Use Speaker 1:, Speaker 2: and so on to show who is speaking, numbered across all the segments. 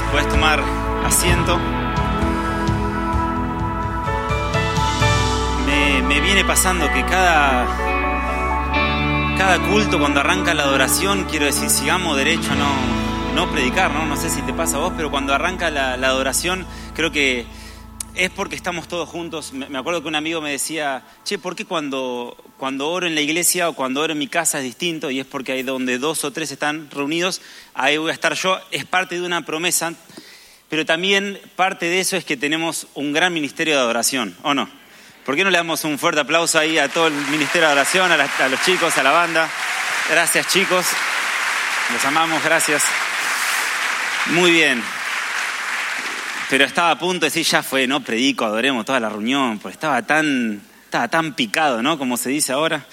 Speaker 1: Puedes tomar asiento. Me viene pasando que cada culto, cuando arranca la adoración, quiero decir, sigamos derecho a no predicar, ¿no? No sé si te pasa a vos, pero cuando arranca la adoración, creo que es porque estamos todos juntos. Me acuerdo que un amigo me decía, che, ¿por qué cuando oro en la iglesia o cuando oro en mi casa es distinto? Y es porque ahí donde 2 o 3 están reunidos, ahí voy a estar yo. Es parte de una promesa, pero también parte de eso es que tenemos un gran ministerio de adoración, ¿o no? ¿Por qué no le damos un fuerte aplauso ahí a todo el ministerio de adoración, a los chicos, a la banda? Gracias, chicos. Los amamos, gracias. Muy bien. Pero estaba a punto de decir, ya fue, no predico, adoremos toda la reunión, porque estaba tan picado, ¿no? Como se dice ahora.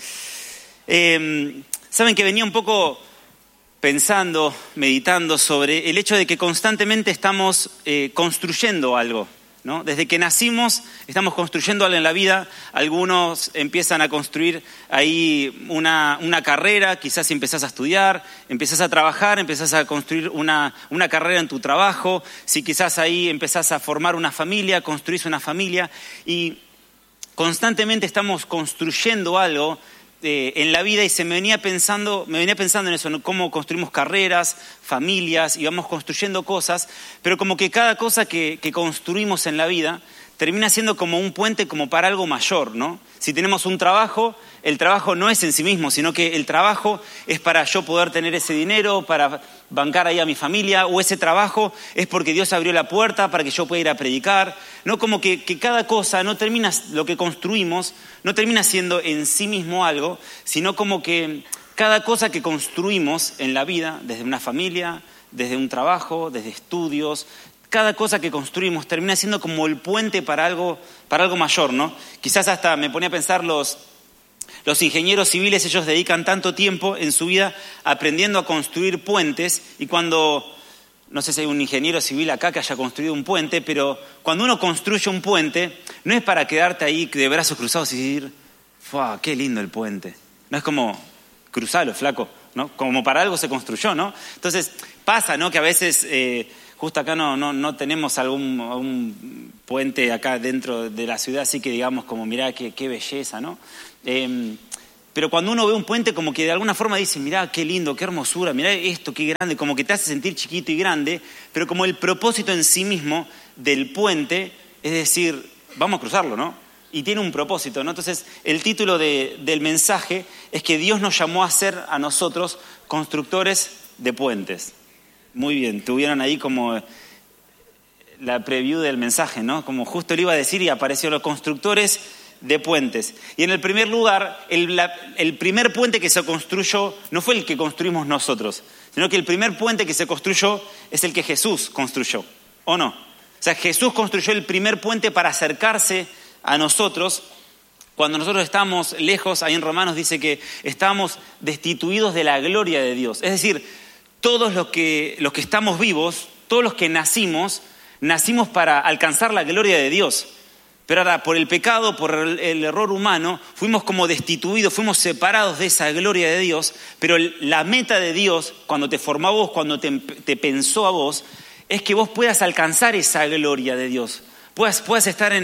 Speaker 1: Saben que venía un poco pensando, meditando sobre el hecho de que constantemente estamos construyendo algo, ¿no? Desde que nacimos estamos construyendo algo en la vida. Algunos empiezan a construir ahí una carrera, quizás empezás a estudiar, empezás a trabajar, empezás a construir una carrera en tu trabajo. Si quizás ahí empezás a formar una familia, construís una familia y constantemente estamos construyendo algo en la vida, y me venía pensando en eso, ¿no? Cómo construimos carreras, familias, y vamos construyendo cosas, pero como que cada cosa que construimos en la vida termina siendo como un puente como para algo mayor, ¿no? Si tenemos un trabajo, el trabajo no es en sí mismo, sino que el trabajo es para yo poder tener ese dinero, para bancar ahí a mi familia, o ese trabajo es porque Dios abrió la puerta para que yo pueda ir a predicar, ¿no? Como que cada cosa no termina, lo que construimos no termina siendo en sí mismo algo, sino como que cada cosa que construimos en la vida, desde una familia, desde un trabajo, desde estudios, cada cosa que construimos termina siendo como el puente para algo mayor, ¿no? Quizás hasta me ponía a pensar los ingenieros civiles, ellos dedican tanto tiempo en su vida aprendiendo a construir puentes, y cuando, no sé si hay un ingeniero civil acá que haya construido un puente, pero cuando uno construye un puente, no es para quedarte ahí de brazos cruzados y decir, ¡fua, qué lindo el puente! No es como, cruzalo, flaco, ¿no? Como para algo se construyó, ¿no? Entonces pasa, ¿no? Que a veces justo acá no tenemos algún puente acá dentro de la ciudad, así que digamos como, mirá qué belleza, ¿no? Pero cuando uno ve un puente, como que de alguna forma dice, mirá qué lindo, qué hermosura, mirá esto, qué grande, como que te hace sentir chiquito y grande, pero como el propósito en sí mismo del puente es decir, vamos a cruzarlo, ¿no? Y tiene un propósito, ¿no? Entonces, el título del mensaje es que Dios nos llamó a ser a nosotros constructores de puentes. Muy bien, tuvieron ahí como la preview del mensaje, ¿no? Como justo le iba a decir y apareció los constructores de puentes. Y en el primer lugar, el primer puente que se construyó no fue el que construimos nosotros, sino que el primer puente que se construyó es el que Jesús construyó, ¿o no? O sea, Jesús construyó el primer puente para acercarse a nosotros. Cuando nosotros estamos lejos, ahí en Romanos dice que estamos destituidos de la gloria de Dios. Es decir, todos los que estamos vivos, todos los que nacimos para alcanzar la gloria de Dios. Pero ahora, por el pecado, por el error humano, fuimos como destituidos, fuimos separados de esa gloria de Dios. Pero la meta de Dios, cuando te formó a vos, cuando te pensó a vos, es que vos puedas alcanzar esa gloria de Dios. Puedas estar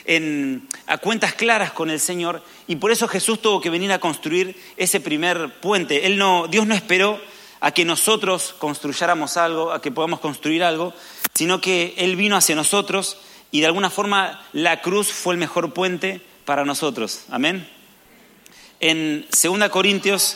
Speaker 1: a cuentas claras con el Señor. Y por eso Jesús tuvo que venir a construir ese primer puente. Dios no esperó a que nosotros construyéramos algo, a que podamos construir algo, sino que Él vino hacia nosotros y de alguna forma la cruz fue el mejor puente para nosotros. Amén. En 2 Corintios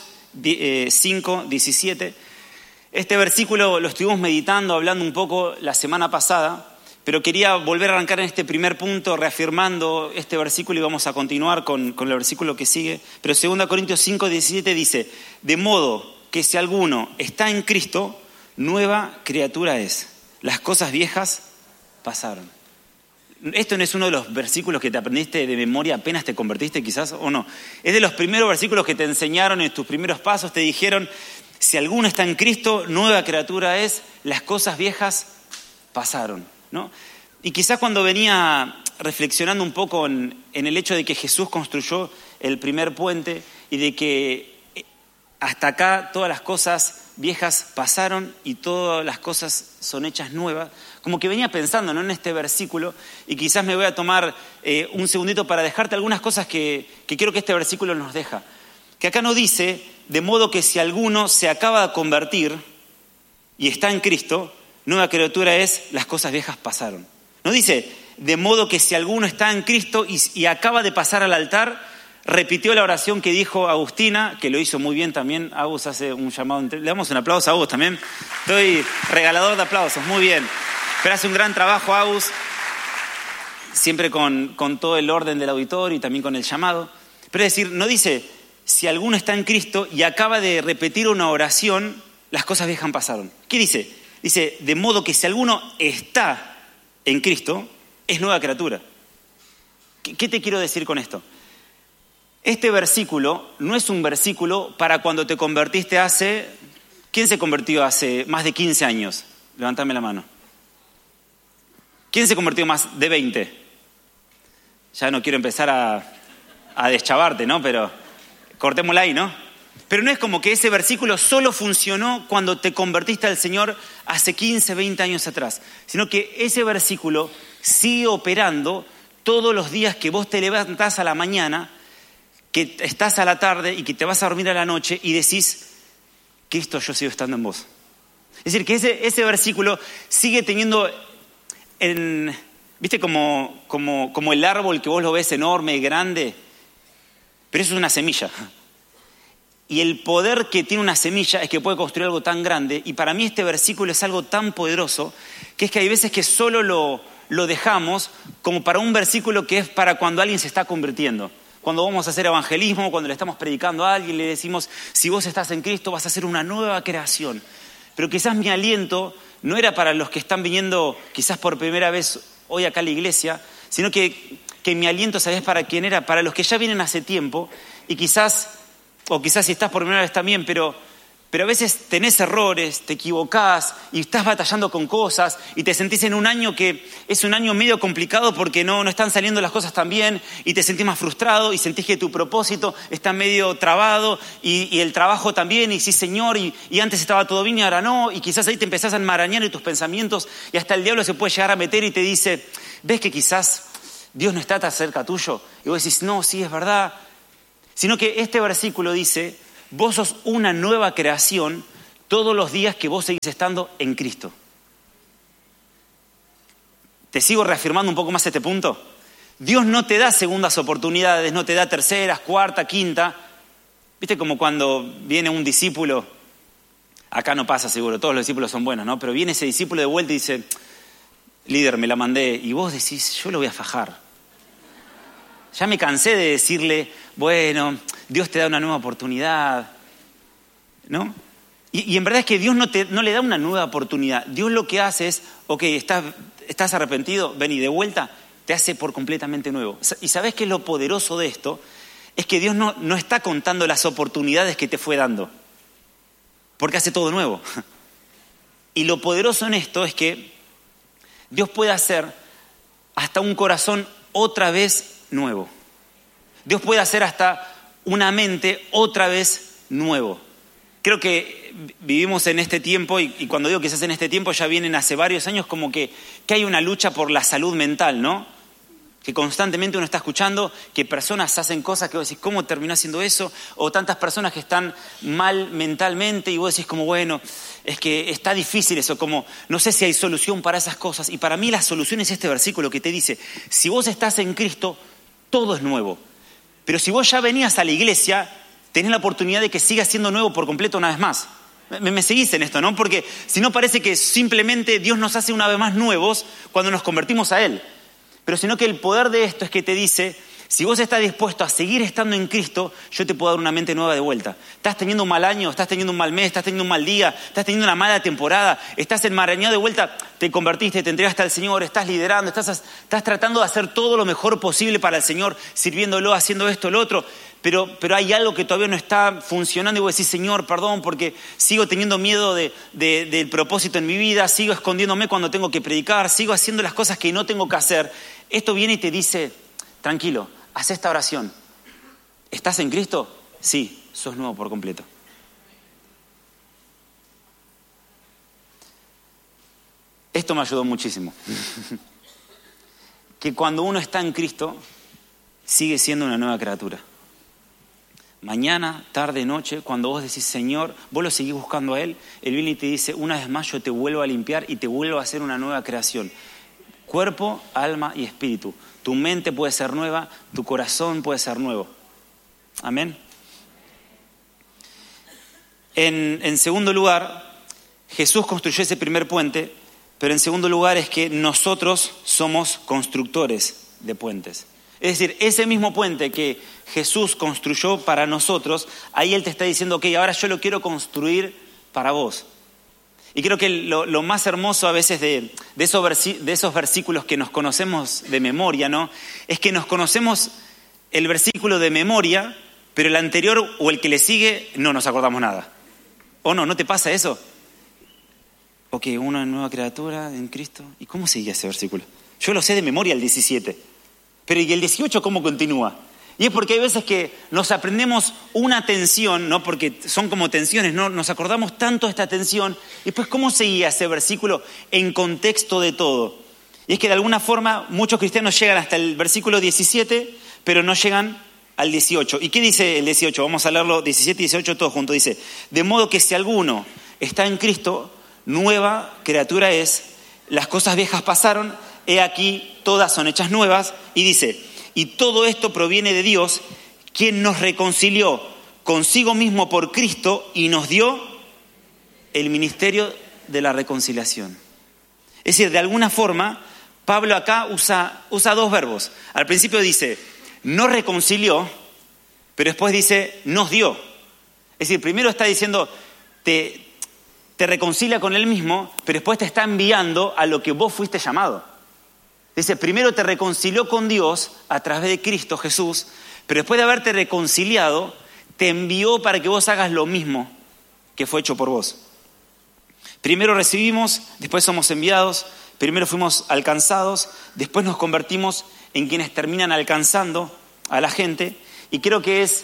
Speaker 1: 5, 17, este versículo lo estuvimos meditando, hablando un poco la semana pasada, pero quería volver a arrancar en este primer punto reafirmando este versículo y vamos a continuar con el versículo que sigue. Pero 2 Corintios 5, 17 dice, de modo que si alguno está en Cristo, nueva criatura es. Las cosas viejas pasaron. Esto no es uno de los versículos que te aprendiste de memoria apenas te convertiste quizás, ¿o no? Es de los primeros versículos que te enseñaron en tus primeros pasos, te dijeron, si alguno está en Cristo, nueva criatura es, las cosas viejas pasaron, ¿no? Y quizás cuando venía reflexionando un poco en el hecho de que Jesús construyó el primer puente y de que hasta acá todas las cosas viejas pasaron y todas las cosas son hechas nuevas. Como que venía pensando, ¿no?, en este versículo, y quizás me voy a tomar un segundito para dejarte algunas cosas que quiero que este versículo nos deja. Que acá no dice, de modo que si alguno se acaba de convertir y está en Cristo, nueva criatura es, las cosas viejas pasaron. No dice, de modo que si alguno está en Cristo y acaba de pasar al altar, repitió la oración que dijo Agustina, que lo hizo muy bien también. Agus hace un llamado, le damos un aplauso a Agus también. Estoy regalador de aplausos, muy bien. Pero hace un gran trabajo Agus, siempre con todo el orden del auditorio y también con el llamado. Pero es decir, no dice, si alguno está en Cristo y acaba de repetir una oración, las cosas viejas pasaron. ¿Qué dice? Dice, de modo que si alguno está en Cristo, es nueva criatura. ¿Qué te quiero decir con esto? Este versículo no es un versículo para cuando te convertiste hace... ¿Quién se convirtió hace más de 15 años? Levantame la mano. ¿Quién se convirtió más de 20? Ya no quiero empezar a deschavarte, ¿no? Pero cortémosla ahí, ¿no? Pero no es como que ese versículo solo funcionó cuando te convertiste al Señor hace 15, 20 años atrás, sino que ese versículo sigue operando todos los días que vos te levantás a la mañana, que estás a la tarde y que te vas a dormir a la noche y decís, Cristo, yo sigo estando en vos. Es decir, que ese versículo sigue teniendo, ¿viste como el árbol que vos lo ves enorme y grande? Pero eso es una semilla. Y el poder que tiene una semilla es que puede construir algo tan grande. Y para mí este versículo es algo tan poderoso que es que hay veces que solo lo dejamos como para un versículo que es para cuando alguien se está convirtiendo. Cuando vamos a hacer evangelismo, cuando le estamos predicando a alguien, le decimos, si vos estás en Cristo vas a ser una nueva creación. Pero quizás mi aliento no era para los que están viniendo quizás por primera vez hoy acá a la iglesia, sino que mi aliento, ¿sabés para quién era? Para los que ya vienen hace tiempo y quizás si estás por primera vez también, pero a veces tenés errores, te equivocás y estás batallando con cosas y te sentís en un año que es un año medio complicado porque no están saliendo las cosas tan bien y te sentís más frustrado y sentís que tu propósito está medio trabado y el trabajo también y sí Señor y antes estaba todo bien y ahora no y quizás ahí te empezás a enmarañar en tus pensamientos y hasta el diablo se puede llegar a meter y te dice, ¿ves que quizás Dios no está tan cerca tuyo? Y vos decís, no, sí es verdad. Sino que este versículo dice, vos sos una nueva creación todos los días que vos seguís estando en Cristo. ¿Te sigo reafirmando un poco más este punto? Dios no te da segundas oportunidades, no te da terceras, cuarta, quinta. ¿Viste como cuando viene un discípulo? Acá no pasa seguro, todos los discípulos son buenos, ¿no? Pero viene ese discípulo de vuelta y dice, líder, me la mandé. Y vos decís, yo lo voy a fajar. Ya me cansé de decirle, bueno, Dios te da una nueva oportunidad, ¿no? Y en verdad es que Dios no le da una nueva oportunidad. Dios lo que hace es, ok, estás arrepentido, vení de vuelta, te hace por completamente nuevo. ¿Y sabés qué es lo poderoso de esto? Es que Dios no está contando las oportunidades que te fue dando, porque hace todo nuevo. Y lo poderoso en esto es que Dios puede hacer hasta un corazón otra vez nuevo. Dios puede hacer hasta una mente otra vez nuevo. Creo que vivimos en este tiempo y cuando digo quizás en este tiempo ya vienen hace varios años como que hay una lucha por la salud mental, ¿no? Que constantemente uno está escuchando que personas hacen cosas que vos decís, ¿cómo terminó haciendo eso? O tantas personas que están mal mentalmente y vos decís como, bueno, es que está difícil eso, como no sé si hay solución para esas cosas. Y para mí la solución es este versículo que te dice, si vos estás en Cristo, todo es nuevo. Pero si vos ya venías a la iglesia, tenés la oportunidad de que siga siendo nuevo por completo una vez más. Me seguís en esto, ¿no? Porque si no parece que simplemente Dios nos hace una vez más nuevos cuando nos convertimos a Él. Pero sino que el poder de esto es que te dice, si vos estás dispuesto a seguir estando en Cristo, yo te puedo dar una mente nueva de vuelta. Estás teniendo un mal año, estás teniendo un mal mes, estás teniendo un mal día, estás teniendo una mala temporada, estás enmarañado de vuelta, te convertiste, te entregaste al Señor, estás liderando, estás tratando de hacer todo lo mejor posible para el Señor, sirviéndolo, haciendo esto, lo otro. Pero hay algo que todavía no está funcionando y vos decís, Señor, perdón, porque sigo teniendo miedo del propósito en mi vida, sigo escondiéndome cuando tengo que predicar, sigo haciendo las cosas que no tengo que hacer. Esto viene y te dice, tranquilo, haz esta oración. ¿Estás en Cristo? Sí, sos nuevo por completo. Esto me ayudó muchísimo. Que cuando uno está en Cristo, sigue siendo una nueva criatura. Mañana, tarde, noche, cuando vos decís, Señor, vos lo seguís buscando a Él, Él viene y te dice, una vez más yo te vuelvo a limpiar y te vuelvo a hacer una nueva creación. Cuerpo, alma y espíritu. Tu mente puede ser nueva, tu corazón puede ser nuevo. Amén. En segundo lugar, Jesús construyó ese primer puente, pero en segundo lugar es que nosotros somos constructores de puentes. Es decir, ese mismo puente que Jesús construyó para nosotros, ahí Él te está diciendo, ok, ahora yo lo quiero construir para vos. Y creo que lo más hermoso a veces de esos versículos que nos conocemos de memoria, ¿no? Es que nos conocemos el versículo de memoria, pero el anterior o el que le sigue no nos acordamos nada. ¿O no? ¿No te pasa eso? Ok, una nueva criatura en Cristo. ¿Y cómo sigue ese versículo? Yo lo sé de memoria el 17. Pero ¿y el 18 cómo continúa? Y es porque hay veces que nos aprendemos una tensión, ¿no? Porque son como tensiones, ¿no? Nos acordamos tanto de esta tensión. Y pues, ¿cómo seguía ese versículo en contexto de todo? Y es que de alguna forma muchos cristianos llegan hasta el versículo 17, pero no llegan al 18. ¿Y qué dice el 18? Vamos a leerlo 17 y 18 todos juntos. Dice, de modo que si alguno está en Cristo, nueva criatura es, las cosas viejas pasaron, he aquí, todas son hechas nuevas. Y dice, y todo esto proviene de Dios, quien nos reconcilió consigo mismo por Cristo y nos dio el ministerio de la reconciliación. Es decir, de alguna forma, Pablo acá usa dos verbos. Al principio dice, nos reconcilió, pero después dice, nos dio. Es decir, primero está diciendo, te reconcilia con él mismo, pero después te está enviando a lo que vos fuiste llamado. Dice, primero te reconcilió con Dios a través de Cristo Jesús, pero después de haberte reconciliado, te envió para que vos hagas lo mismo que fue hecho por vos. Primero recibimos, después somos enviados, primero fuimos alcanzados, después nos convertimos en quienes terminan alcanzando a la gente. Y creo que es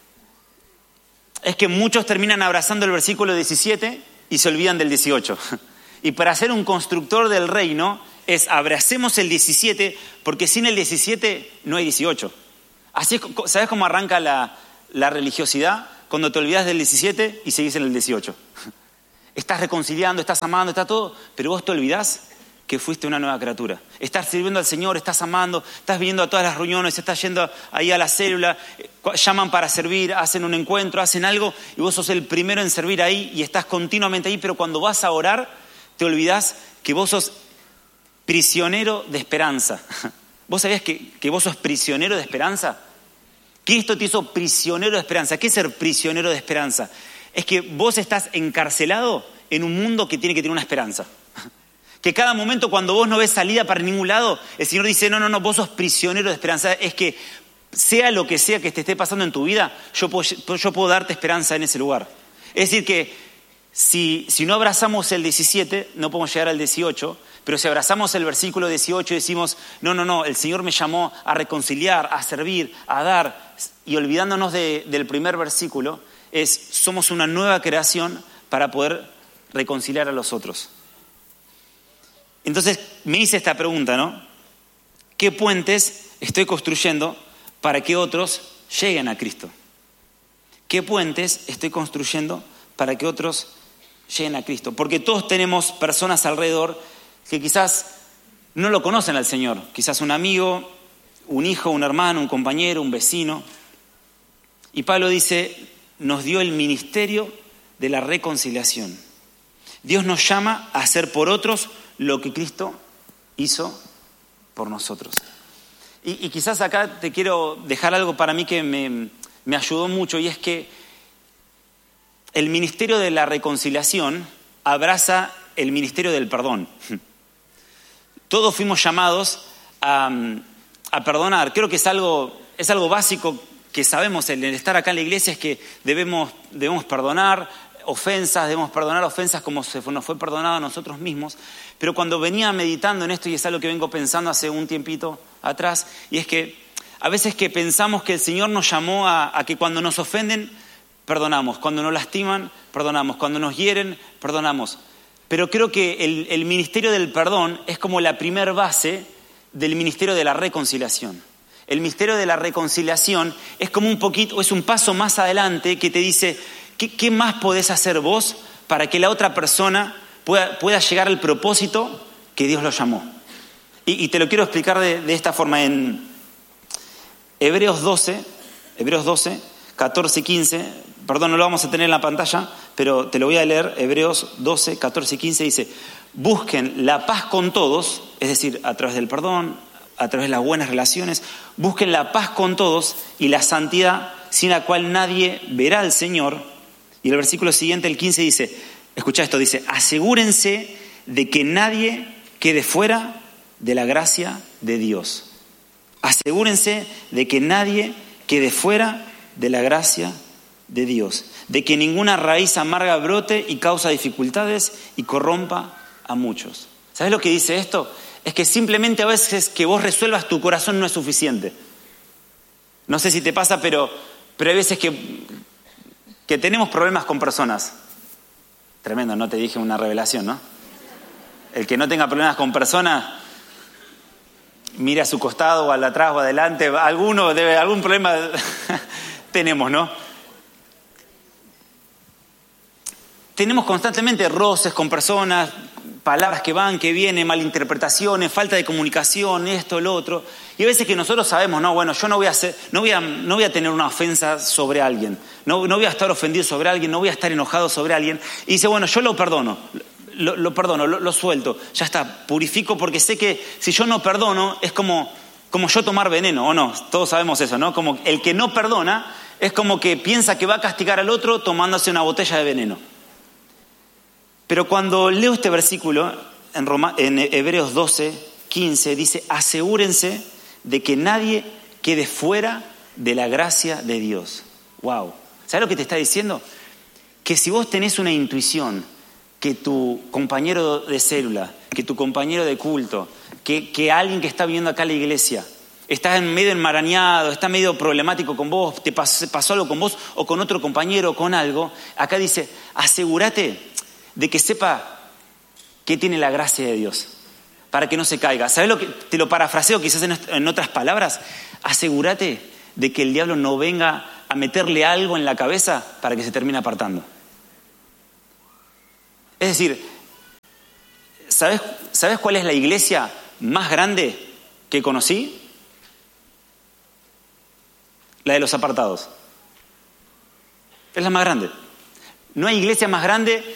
Speaker 1: que muchos terminan abrazando el versículo 17 y se olvidan del 18. Y para ser un constructor del reino es abracemos el 17, porque sin el 17 no hay 18. Así es, ¿sabes cómo arranca la religiosidad? Cuando te olvidas del 17 y seguís en el 18. Estás reconciliando, estás amando, está todo, pero vos te olvidás que fuiste una nueva criatura. Estás sirviendo al Señor, estás amando, estás viniendo a todas las reuniones, estás yendo ahí a la célula, llaman para servir, hacen un encuentro, hacen algo y vos sos el primero en servir ahí y estás continuamente ahí, pero cuando vas a orar te olvidás que vos sos prisionero de esperanza. ¿Vos sabías que vos sos prisionero de esperanza? Cristo te hizo prisionero de esperanza. ¿Qué es ser prisionero de esperanza? Es que vos estás encarcelado en un mundo que tiene que tener una esperanza. Que cada momento cuando vos no ves salida para ningún lado, el Señor dice, no, vos sos prisionero de esperanza. Es que sea lo que sea que te esté pasando en tu vida, yo puedo darte esperanza en ese lugar. Es decir que si no abrazamos el 17, no podemos llegar al 18, pero si abrazamos el versículo 18 y decimos, no, el Señor me llamó a reconciliar, a servir, a dar, y olvidándonos del primer versículo, somos una nueva creación para poder reconciliar a los otros. Entonces me hice esta pregunta, ¿no? ¿Qué puentes estoy construyendo para que otros lleguen a Cristo? ¿Qué puentes estoy construyendo para que otros lleguen a Cristo? Porque todos tenemos personas alrededor que quizás no lo conocen al Señor. Quizás un amigo, un hijo, un hermano, un compañero, un vecino. Y Pablo dice, nos dio el ministerio de la reconciliación. Dios nos llama a hacer por otros lo que Cristo hizo por nosotros. Y quizás acá te quiero dejar algo para mí que me ayudó mucho, y es que el ministerio de la reconciliación abraza el ministerio del perdón. Todos fuimos llamados a perdonar. Creo que es algo básico que sabemos el estar acá en la iglesia, es que debemos perdonar ofensas como nos fue perdonado a nosotros mismos. Pero cuando venía meditando en esto, y es algo que vengo pensando hace un tiempito atrás, y es que a veces que pensamos que el Señor nos llamó a que cuando nos ofenden, perdonamos, cuando nos lastiman, perdonamos, cuando nos hieren, perdonamos. pero creo que el ministerio del perdón es como la primer base del ministerio de la reconciliación. El ministerio de la reconciliación es como un poquito, es un paso más adelante que te dice, ¿qué más podés hacer vos para que la otra persona pueda llegar al propósito que Dios lo llamó? Y te lo quiero explicar de esta forma. En Hebreos 12, 14 y 15, perdón, no lo vamos a tener en la pantalla, pero te lo voy a leer. Hebreos 12, 14 y 15 dice: busquen la paz con todos, es decir, a través del perdón, a través de las buenas relaciones, busquen la paz con todos y la santidad, sin la cual nadie verá al Señor. Y el versículo siguiente, el 15, dice, escucha esto, dice: asegúrense de que nadie quede fuera de la gracia de Dios. Asegúrense de que nadie quede fuera de la gracia de Dios, de que ninguna raíz amarga brote y causa dificultades y corrompa a muchos. ¿Sabes lo que dice esto? Es que simplemente a veces que vos resuelvas tu corazón no es suficiente. No sé si te pasa, pero hay veces que tenemos problemas con personas. Tremendo, no te dije una revelación, ¿no? El que no tenga problemas con personas, mire a su costado o al atrás o adelante. Algún problema tenemos, ¿no? Tenemos constantemente roces con personas, palabras que van, que vienen, malinterpretaciones, falta de comunicación, esto, lo otro. Y a veces que nosotros sabemos, no, bueno, yo no voy a tener una ofensa sobre alguien, no voy a estar ofendido sobre alguien, no voy a estar enojado sobre alguien. Y dice, bueno, yo lo perdono, lo suelto, ya está, purifico, porque sé que si yo no perdono es como yo tomar veneno, ¿o no? Todos sabemos eso, ¿no? Como el que no perdona es como que piensa que va a castigar al otro tomándose una botella de veneno. Pero cuando leo este versículo en Hebreos 12, 15, dice: asegúrense de que nadie quede fuera de la gracia de Dios. ¡Wow! ¿Sabes lo que te está diciendo? Que si vos tenés una intuición que tu compañero de célula, que tu compañero de culto, que alguien que está viviendo acá en la iglesia, está medio enmarañado, está medio problemático con vos, te pasó algo con vos o con otro compañero o con algo, acá dice, asegúrate de que sepa que tiene la gracia de Dios, para que no se caiga. ¿Sabes lo que? Te lo parafraseo quizás en otras palabras. Asegúrate de que el diablo no venga a meterle algo en la cabeza para que se termine apartando. Es decir, ¿sabes cuál es la iglesia más grande que conocí? La de los apartados. Es la más grande. No hay iglesia más grande